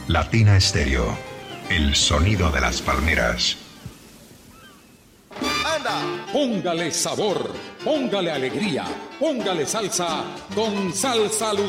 Latina Estéreo, el sonido de las palmeras. Póngale sabor, póngale alegría, póngale salsa con Salsa Luz.